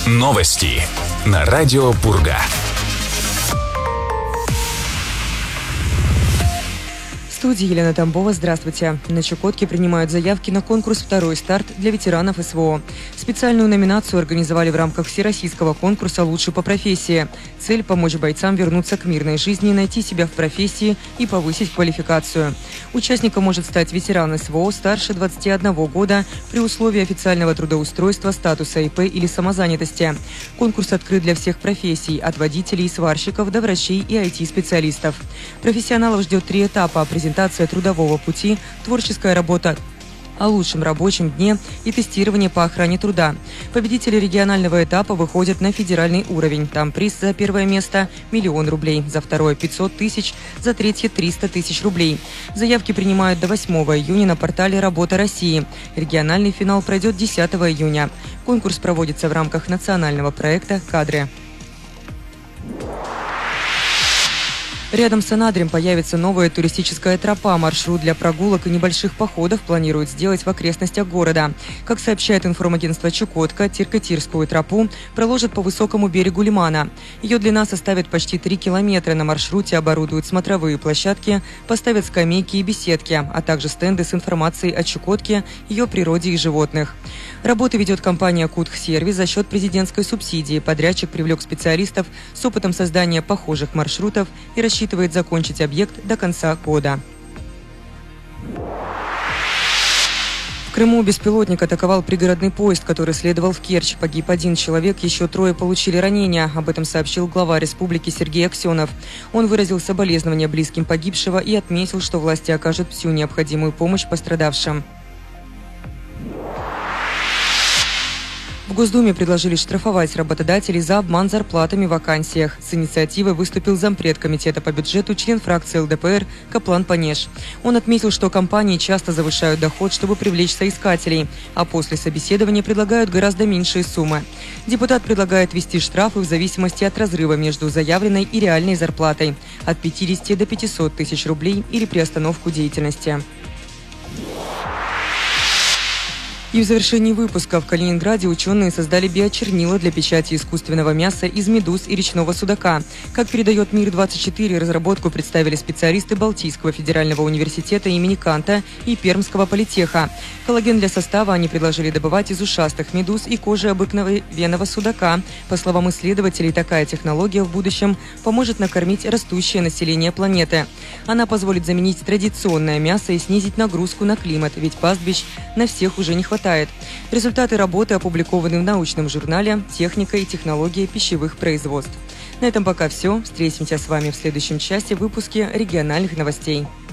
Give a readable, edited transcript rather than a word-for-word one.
Новости на радио Пурга. В студии Елена Тамбова. Здравствуйте. На Чукотке принимают заявки на конкурс «Второй старт» для ветеранов СВО. Специальную номинацию организовали в рамках всероссийского конкурса «Лучше по профессии». Цель – помочь бойцам вернуться к мирной жизни, найти себя в профессии и повысить квалификацию. Участником может стать ветеран СВО старше 21 года при условии официального трудоустройства, статуса ИП или самозанятости. Конкурс открыт для всех профессий – от водителей и сварщиков до врачей и IT-специалистов. Профессионалов ждет 3 этапа: презентация трудового пути, творческая работа о лучшем рабочем дне и тестирование по охране труда. Победители регионального этапа выходят на федеральный уровень. Там приз за первое место – 1 000 000 рублей, за второе – 500 тысяч, за третье – 300 тысяч рублей. Заявки принимают до 8 июня на портале «Работа России». Региональный финал пройдет 10 июня. Конкурс проводится в рамках национального проекта «Кадры». Рядом с Анадырем появится новая туристическая тропа. Маршрут для прогулок и небольших походов планируют сделать в окрестностях города. Как сообщает информагентство «Чукотка», Тиркотирскую тропу проложат по высокому берегу лимана. Ее длина составит почти 3 километра. На маршруте оборудуют смотровые площадки, поставят скамейки и беседки, а также стенды с информацией о Чукотке, ее природе и животных. Работы ведет компания «Кутх-сервис» за счет президентской субсидии. Подрядчик привлек специалистов с опытом создания похожих маршрутов и рассчитывает закончить объект до конца года. В Крыму беспилотник атаковал пригородный поезд, который следовал в Керчь. Погиб 1 человек, еще 3 получили ранения. Об этом сообщил глава республики Сергей Аксенов. Он выразил соболезнования близким погибшего и отметил, что власти окажут всю необходимую помощь пострадавшим. В Госдуме предложили штрафовать работодателей за обман зарплатами в вакансиях. С инициативой выступил зампред комитета по бюджету, член фракции ЛДПР Каплан Панеш. Он отметил, что компании часто завышают доход, чтобы привлечь соискателей, а после собеседования предлагают гораздо меньшие суммы. Депутат предлагает ввести штрафы в зависимости от разрыва между заявленной и реальной зарплатой – от 50 до 500 тысяч рублей или приостановку деятельности. И в завершении выпуска в Калининграде ученые создали биочернила для печати искусственного мяса из медуз и речного судака. Как передает Мир-24, разработку представили специалисты Балтийского федерального университета имени Канта и Пермского политеха. Коллаген для состава они предложили добывать из ушастых медуз и кожи обыкновенного судака. По словам исследователей, такая технология в будущем поможет накормить растущее население планеты. Она позволит заменить традиционное мясо и снизить нагрузку на климат, ведь пастбищ на всех уже не хватает. Результаты работы опубликованы в научном журнале «Техника и технологии пищевых производств». На этом пока все. Встретимся с вами в следующем часе в выпуске региональных новостей.